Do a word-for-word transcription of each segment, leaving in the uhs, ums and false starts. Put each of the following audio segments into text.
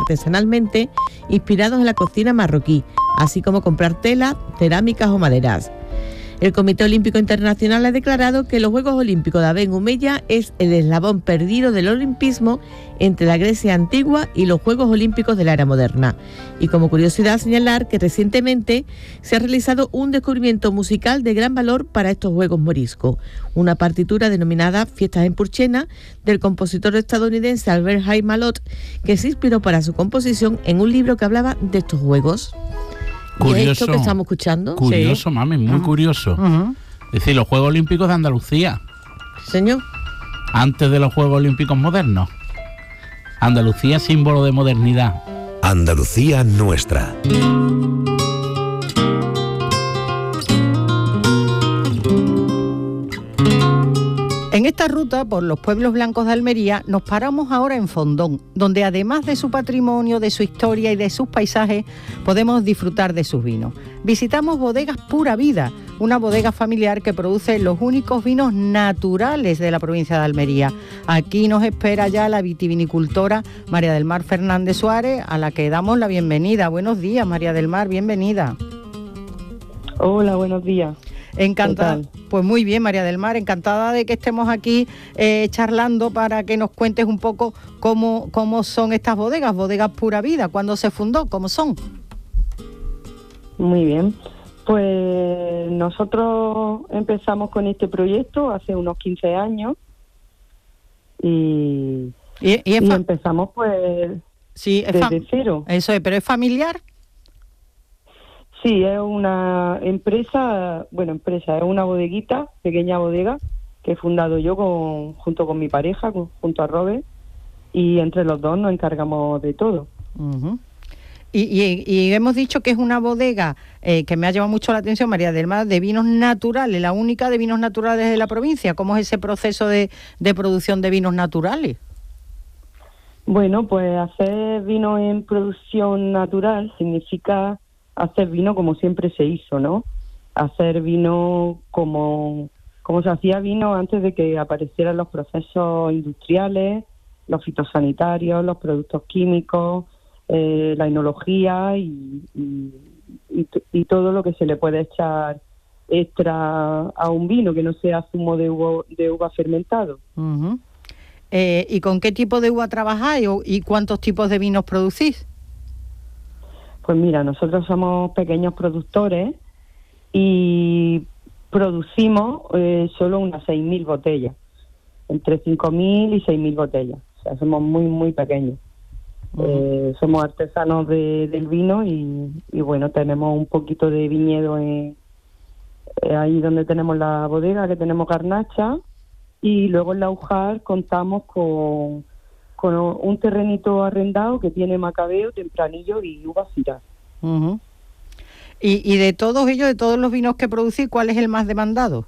artesanalmente inspirados en la cocina marroquí, así como comprar telas, cerámicas o maderas. El Comité Olímpico Internacional ha declarado que los Juegos Olímpicos de Aben Humeya es el eslabón perdido del olimpismo entre la Grecia antigua y los Juegos Olímpicos de la era moderna. Y como curiosidad señalar que recientemente se ha realizado un descubrimiento musical de gran valor para estos Juegos moriscos, una partitura denominada Fiestas en Purchena del compositor estadounidense Albert Haim Malot, que se inspiró para su composición en un libro que hablaba de estos Juegos. Curioso. ¿Y esto que estamos escuchando? Curioso, Sí. mami, muy uh-huh. curioso. Uh-huh. Es decir, los Juegos Olímpicos de Andalucía. Señor. Antes de los Juegos Olímpicos modernos. Andalucía, símbolo de modernidad. Andalucía nuestra. En esta ruta por los pueblos blancos de Almería nos paramos ahora en Fondón, donde además de su patrimonio, de su historia y de sus paisajes, podemos disfrutar de sus vinos. Visitamos Bodegas Pura Vida, una bodega familiar que produce los únicos vinos naturales de la provincia de Almería. Aquí nos espera ya la vitivinicultora María del Mar Fernández Suárez, a la que damos la bienvenida. Buenos días, María del Mar, bienvenida. Hola, buenos días. Encantada, pues muy bien, María del Mar, encantada de que estemos aquí eh, charlando para que nos cuentes un poco cómo, cómo son estas bodegas, Bodegas Pura Vida, cuándo se fundó, cómo son. Muy bien, pues nosotros empezamos con este proyecto hace unos quince años y, y, y, y empezamos pues sí, es desde fam- cero. Eso es, pero ¿es familiar? Sí, es una empresa, bueno, empresa, es una bodeguita, pequeña bodega, que he fundado yo con, junto con mi pareja, con, junto a Robert, y entre los dos nos encargamos de todo. Uh-huh. Y, y, y hemos dicho que es una bodega eh, que me ha llamado mucho la atención, María del Mar, de vinos naturales, la única de vinos naturales de la provincia. ¿Cómo es ese proceso de, de producción de vinos naturales? Bueno, pues hacer vino en producción natural significa hacer vino como siempre se hizo, ¿no? Hacer vino como, como se hacía vino antes de que aparecieran los procesos industriales, los fitosanitarios, los productos químicos, eh, la enología y, y, y, y todo lo que se le puede echar extra a un vino que no sea zumo de uva, de uva fermentado. Uh-huh. Eh, ¿Y con qué tipo de uva trabajáis y cuántos tipos de vinos producís? Pues mira, nosotros somos pequeños productores y producimos eh, solo unas seis mil botellas, entre cinco mil y seis mil botellas. O sea, somos muy, muy pequeños. Uh-huh. Eh, somos artesanos de, del vino y, y bueno, tenemos un poquito de viñedo en, eh, ahí donde tenemos la bodega, que tenemos garnacha, y luego en la Ujar contamos con... con un terrenito arrendado que tiene macabeo, tempranillo y uva Syrah. Uh-huh. y, y de todos ellos, de todos los vinos que producís, ¿cuál es el más demandado?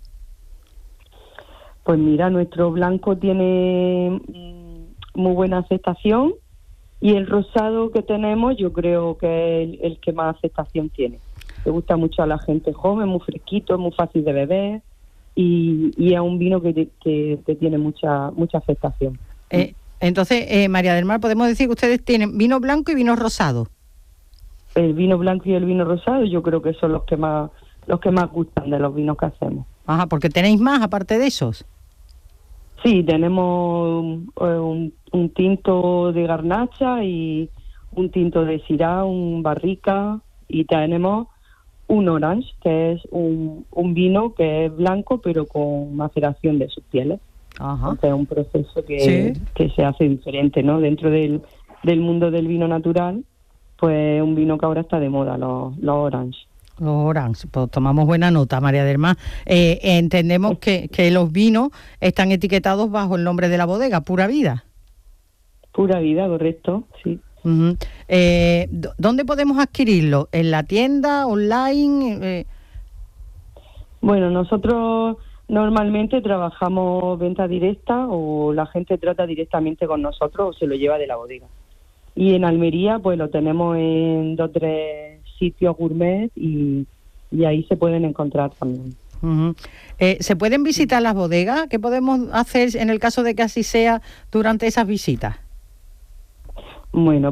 Pues mira, nuestro blanco tiene muy buena aceptación y el rosado que tenemos yo creo que es el, el que más aceptación tiene. Le gusta mucho a la gente joven, muy fresquito, muy fácil de beber y, y es un vino que, que, que tiene mucha, mucha aceptación. Eh, Entonces, eh, María del Mar, podemos decir que ustedes tienen vino blanco y vino rosado. El vino blanco y el vino rosado yo creo que son los que más los que más gustan de los vinos que hacemos. Ajá, porque tenéis más aparte de esos. Sí, tenemos un, un, un tinto de garnacha y un tinto de Syrah, un barrica, y tenemos un orange, que es un, un vino que es blanco pero con maceración de sus pieles. Ajá. O sea, es un proceso que, ¿Sí? que se hace diferente, ¿no? Dentro del, del mundo del vino natural, pues un vino que ahora está de moda, los, los orange. Los orange, pues tomamos buena nota, María del Mar. Eh, entendemos que, que los vinos están etiquetados bajo el nombre de la bodega, Pura Vida. Pura Vida, correcto, sí. Uh-huh. Eh, ¿Dónde podemos adquirirlo? ¿En la tienda, online? Eh... Bueno, nosotros normalmente trabajamos venta directa o la gente trata directamente con nosotros o se lo lleva de la bodega. Y en Almería pues lo tenemos en dos o tres sitios gourmet y, y ahí se pueden encontrar también. Uh-huh. Eh, ¿Se pueden visitar las bodegas? ¿Qué podemos hacer en el caso de que así sea durante esas visitas? Bueno,